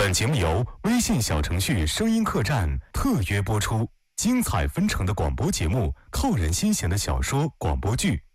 本节目由微信小程序声音客栈特约播出，精彩纷呈的广播节目，扣人心弦的小说广播剧，